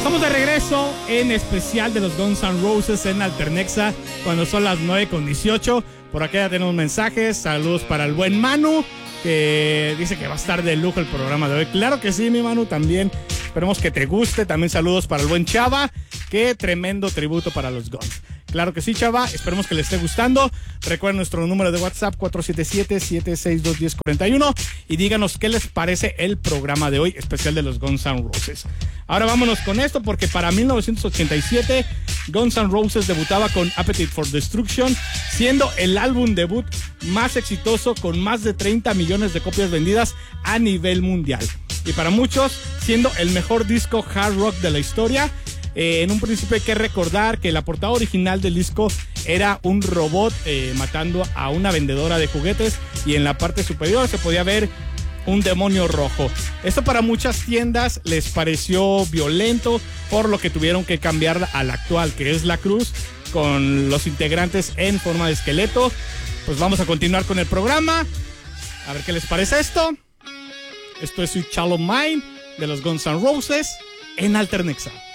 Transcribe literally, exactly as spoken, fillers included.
Estamos de regreso en especial de los Guns N' Roses en Alternexa cuando son las nueve con dieciocho. Por acá ya tenemos mensajes. Saludos para el buen Manu, que dice que va a estar de lujo el programa de hoy. Claro que sí, mi Manu, también. Esperemos que te guste. También saludos para el buen Chava. Qué tremendo tributo para los Guns. Claro que sí, Chava. Esperemos que les esté gustando. Recuerden nuestro número de WhatsApp cuatro siete siete, siete seis dos, uno cero cuatro uno y díganos qué les parece el programa de hoy, especial de los Guns N' Roses. Ahora vámonos con esto, porque para mil novecientos ochenta y siete Guns N' Roses debutaba con Appetite for Destruction, siendo el álbum debut más exitoso con más de treinta millones de copias vendidas a nivel mundial. Y para muchos, siendo el mejor disco hard rock de la historia. Eh, en un principio hay que recordar que la portada original del disco era un robot eh, matando a una vendedora de juguetes, y en la parte superior se podía ver un demonio rojo. Esto para muchas tiendas les pareció violento, por lo que tuvieron que cambiar al actual, que es la cruz con los integrantes en forma de esqueleto. Pues vamos a continuar con el programa. A ver qué les parece esto. Esto es Sweet Child O' Mine de los Guns N' Roses en Alternexa.